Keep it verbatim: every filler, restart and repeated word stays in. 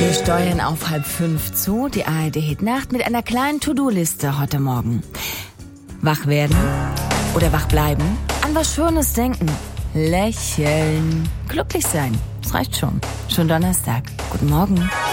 Wir steuern auf halb fünf zu, die A R D Hit Nacht mit einer kleinen To-Do-Liste heute Morgen. Wach werden oder wach bleiben, an was Schönes denken, lächeln, glücklich sein, das reicht schon. Schon Donnerstag. Guten Morgen.